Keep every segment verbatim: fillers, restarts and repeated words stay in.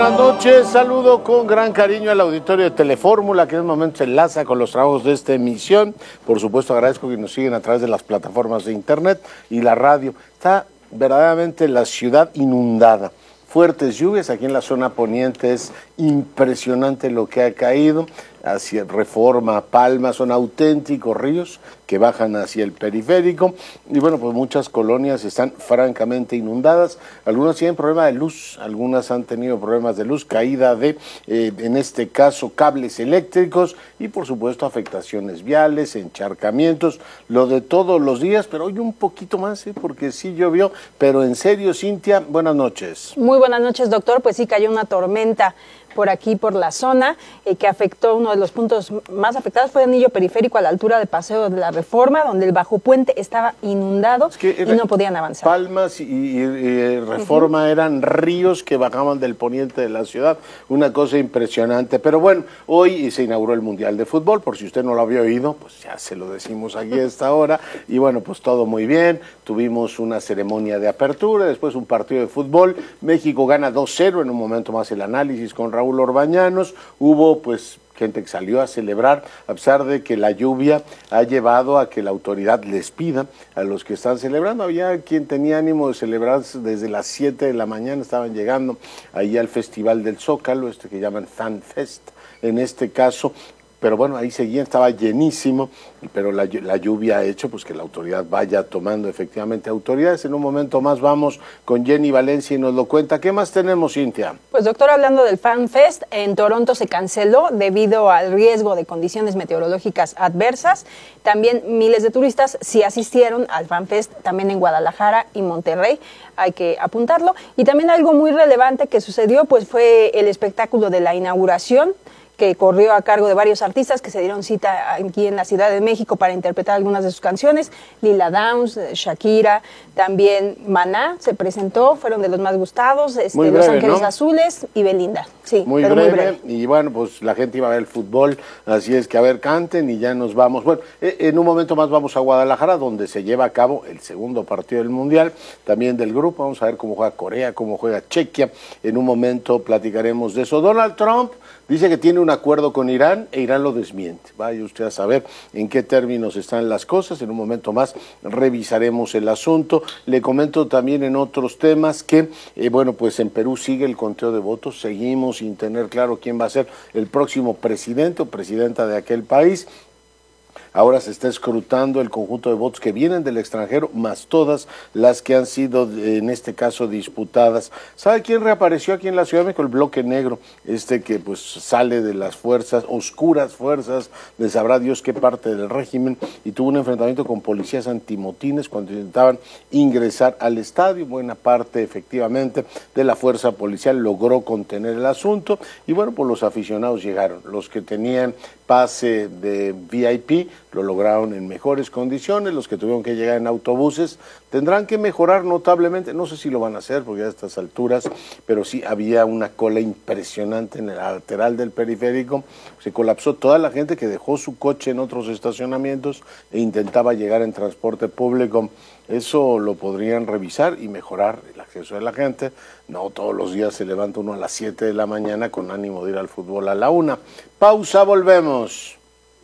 Buenas noches, saludo con gran cariño al auditorio de Telefórmula, que en este momento se enlaza con los trabajos de esta emisión. Por supuesto, agradezco que nos siguen a través de las plataformas de internet y la radio. Está verdaderamente la ciudad inundada. Fuertes lluvias, aquí en la zona poniente es impresionante lo que ha caído. Hacia Reforma, Palma, son auténticos ríos que bajan hacia el periférico y bueno, pues muchas colonias están francamente inundadas, algunas tienen problemas de luz, algunas han tenido problemas de luz, caída de, eh, en este caso, cables eléctricos y por supuesto afectaciones viales, encharcamientos, lo de todos los días, pero hoy un poquito más, ¿eh? Porque sí llovió, pero en serio, Cintia, buenas noches. Muy buenas noches, doctor, pues sí cayó una tormenta por aquí, por la zona, eh, que afectó, uno de los puntos más afectados fue el anillo periférico a la altura del Paseo de la Reforma, donde el bajo puente estaba inundado es que y no podían avanzar. Palmas y, y, y Reforma uh-huh. eran ríos que bajaban del poniente de la ciudad, una cosa impresionante. Pero bueno, hoy se inauguró el Mundial de Fútbol, por si usted no lo había oído, pues ya se lo decimos aquí a esta hora, y bueno, pues todo muy bien, tuvimos una ceremonia de apertura, después un partido de fútbol, México gana dos cero, en un momento más el análisis con Raúl Orbañanos, hubo pues gente que salió a celebrar, a pesar de que la lluvia ha llevado a que la autoridad les pida a los que están celebrando. Había quien tenía ánimo de celebrar desde las siete de la mañana, estaban llegando ahí al Festival del Zócalo, este que llaman Fan Fest, en este caso. Pero bueno, ahí seguía, estaba llenísimo, pero la, la lluvia ha hecho pues que la autoridad vaya tomando efectivamente autoridades. En un momento más vamos con Jenny Valencia y nos lo cuenta. ¿Qué más tenemos, Cintia? Pues doctor, hablando del Fan Fest, en Toronto se canceló debido al riesgo de condiciones meteorológicas adversas. También miles de turistas sí asistieron al Fan Fest, también en Guadalajara y Monterrey, hay que apuntarlo. Y también algo muy relevante que sucedió pues fue el espectáculo de la inauguración, que corrió a cargo de varios artistas que se dieron cita aquí en la Ciudad de México para interpretar algunas de sus canciones. Lila Downs, Shakira, también Maná se presentó, fueron de los más gustados, este, breve, Los Ángeles, ¿no?, Azules y Belinda. Sí, muy, pero breve, muy breve. Y bueno, pues la gente iba a ver el fútbol, así es que a ver, canten y ya nos vamos. Bueno, en un momento más vamos a Guadalajara, donde se lleva a cabo el segundo partido del Mundial, también del grupo. Vamos a ver cómo juega Corea, cómo juega Chequia. En un momento platicaremos de eso. Donald Trump dice que tiene un acuerdo con Irán e Irán lo desmiente. Vaya usted a saber en qué términos están las cosas. En un momento más revisaremos el asunto. Le comento también en otros temas que, eh, bueno, pues en Perú sigue el conteo de votos. Seguimos sin tener claro quién va a ser el próximo presidente o presidenta de aquel país. Ahora se está escrutando el conjunto de votos que vienen del extranjero, más todas las que han sido, en este caso, disputadas. ¿Sabe quién reapareció aquí en la Ciudad de México? El Bloque Negro, este que pues sale de las fuerzas, oscuras fuerzas, de sabrá Dios qué parte del régimen, y tuvo un enfrentamiento con policías antimotines cuando intentaban ingresar al estadio. Buena parte, efectivamente, de la fuerza policial logró contener el asunto, y bueno, pues los aficionados llegaron, los que tenían pase de V I P, lo lograron en mejores condiciones, los que tuvieron que llegar en autobuses tendrán que mejorar notablemente, no sé si lo van a hacer porque a estas alturas, pero sí había una cola impresionante en el lateral del periférico, se colapsó toda la gente que dejó su coche en otros estacionamientos e intentaba llegar en transporte público. Eso lo podrían revisar y mejorar el acceso de la gente. No todos los días se levanta uno a las siete de la mañana con ánimo de ir al fútbol a la una. Pausa, volvemos.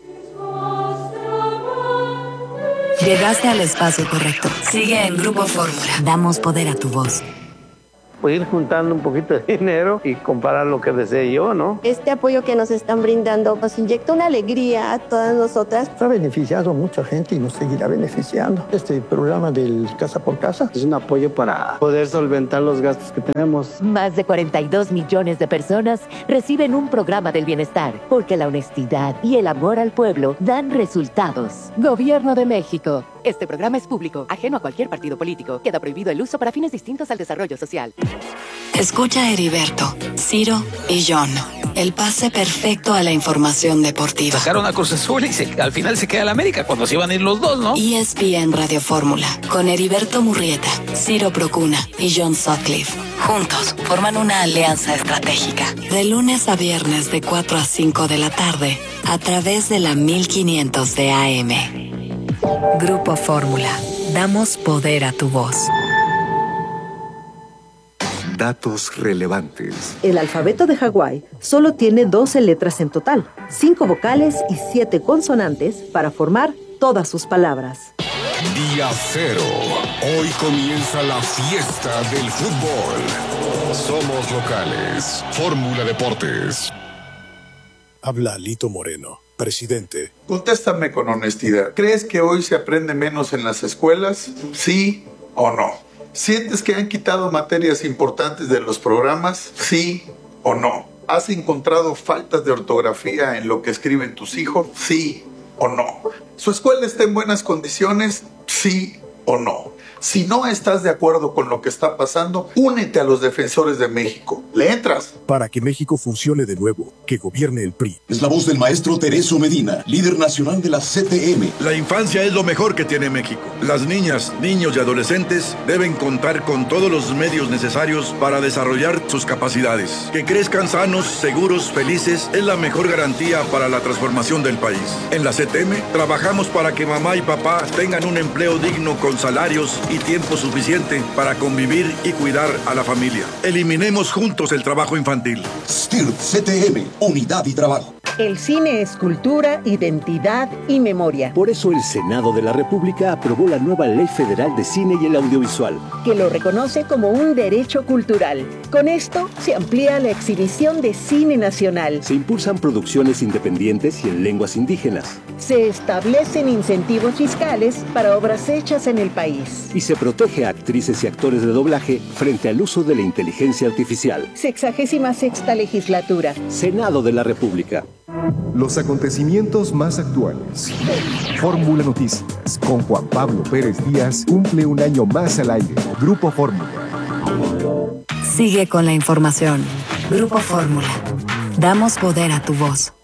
Llegaste al espacio correcto. Sigue en Grupo Fórmula. Damos poder a tu voz. Pues ir juntando un poquito de dinero y comprar lo que desee yo, ¿no? Este apoyo que nos están brindando nos inyecta una alegría a todas nosotras. Ha beneficiado a mucha gente y nos seguirá beneficiando. Este programa del Casa por Casa es un apoyo para poder solventar los gastos que tenemos. Más de cuarenta y dos millones de personas reciben un programa del bienestar, porque la honestidad y el amor al pueblo dan resultados. Gobierno de México. Este programa es público, ajeno a cualquier partido político. Queda prohibido el uso para fines distintos al desarrollo social. Escucha a Heriberto, Ciro y John. El pase perfecto a la información deportiva. Sacaron a Cruz Azul y se, al final se queda el América cuando se iban a ir los dos, ¿no? E S P N Radio Fórmula, con Heriberto Murrieta, Ciro Procuna y John Sutcliffe. Juntos forman una alianza estratégica. De lunes a viernes de cuatro a cinco de la tarde, a través de la mil quinientos de A M. Grupo Fórmula. Damos poder a tu voz. Datos relevantes. El alfabeto de Hawái solo tiene doce letras en total, cinco vocales y siete consonantes para formar todas sus palabras. Día cero. Hoy comienza la fiesta del fútbol. Somos locales. Fórmula Deportes. Habla Lito Moreno, presidente. Contéstame con honestidad. ¿Crees que hoy se aprende menos en las escuelas? ¿Sí o no? ¿Sientes que han quitado materias importantes de los programas? ¿Sí o no? ¿Has encontrado faltas de ortografía en lo que escriben tus hijos? ¿Sí o no? ¿Su escuela está en buenas condiciones? ¿Sí o no? Si no estás de acuerdo con lo que está pasando, únete a los defensores de México. ¿Le entras? Para que México funcione de nuevo, que gobierne el P R I. Es la voz del maestro Tereso Medina, líder nacional de la C T M. La infancia es lo mejor que tiene México. Las niñas, niños y adolescentes deben contar con todos los medios necesarios para desarrollar sus capacidades. Que crezcan sanos, seguros, felices es la mejor garantía para la transformación del país. En la C T M trabajamos para que mamá y papá tengan un empleo digno con salarios y tiempo suficiente para convivir y cuidar a la familia. Eliminemos juntos el trabajo infantil. S T I R P C T M, unidad y trabajo. El cine es cultura, identidad y memoria. Por eso el Senado de la República aprobó la nueva Ley Federal de Cine y el Audiovisual, que lo reconoce como un derecho cultural. Con esto se amplía la exhibición de cine nacional. Se impulsan producciones independientes y en lenguas indígenas. Se establecen incentivos fiscales para obras hechas en el país. Y se protege a actrices y actores de doblaje frente al uso de la inteligencia artificial. Sexagésima sexta legislatura. Senado de la República. Los acontecimientos más actuales. Fórmula Noticias con Juan Pablo Pérez Díaz cumple un año más al aire. Grupo Fórmula. Sigue con la información. Grupo Fórmula. Damos poder a tu voz.